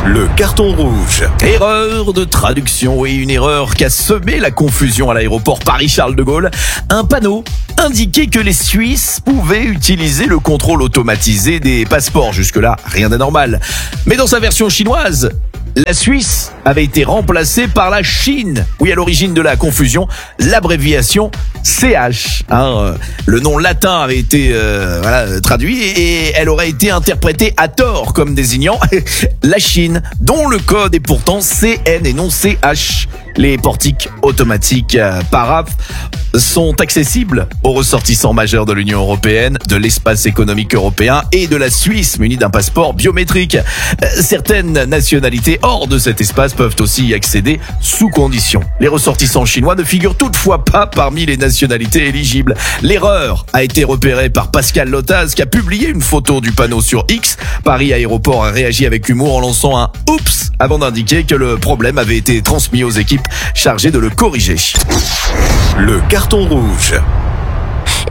Le carton rouge. Erreur de traduction et une erreur qui a semé la confusion à l'aéroport Paris-Charles de Gaulle. Un panneau indiquait que les Suisses pouvaient utiliser le contrôle automatisé des passeports. Jusque-là, rien d'anormal. Mais dans sa version chinoise, la Suisse avait été remplacée par la Chine. Oui, à l'origine de la confusion, l'abréviation CH. Le nom latin avait été traduit et elle aurait été interprétée à tort comme désignant la Chine, dont le code est pourtant CN et non CH. Les portiques automatiques PARAF sont accessibles aux ressortissants majeurs de l'Union européenne, de l'espace économique européen et de la Suisse munie d'un passeport biométrique. Certaines nationalités hors de cet espace peuvent aussi y accéder sous condition. Les ressortissants chinois ne figurent toutefois pas parmi les nationalités éligibles. L'erreur a été repérée par Pascal Lotaz qui a publié une photo du panneau sur X. Paris Aéroport a réagi avec humour en lançant un « oups » avant d'indiquer que le problème avait été transmis aux équipes chargées de le corriger. Le carton rouge.